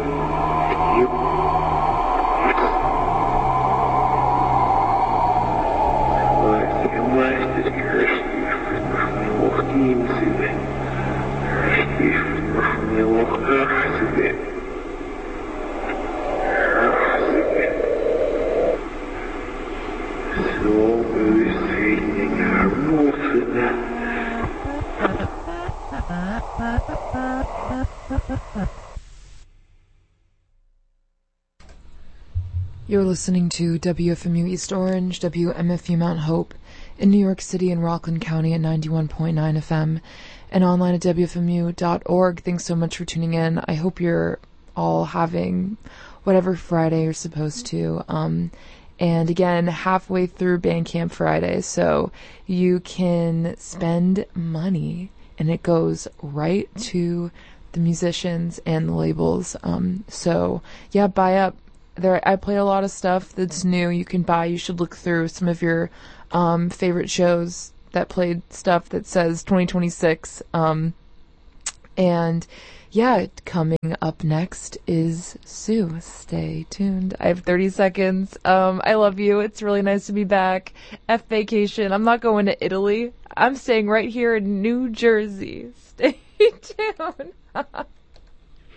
You're listening to WFMU East Orange, WMFU Mount Hope in New York City and Rockland County at 91.9 FM and online at WFMU.org. Thanks so much for tuning in. I hope you're all having whatever Friday you're supposed to. And again, halfway through Bandcamp Friday, so you can spend money and it goes right to the musicians and the labels. So yeah, buy up. I play a lot of stuff that's new you can buy. You should look through some of your favorite shows that played stuff that says 2026. And yeah, coming up next is Sue. Stay tuned. I have 30 seconds. I love you. It's really nice to be back. F vacation. I'm not going to Italy. I'm staying right here in New Jersey. Stay tuned.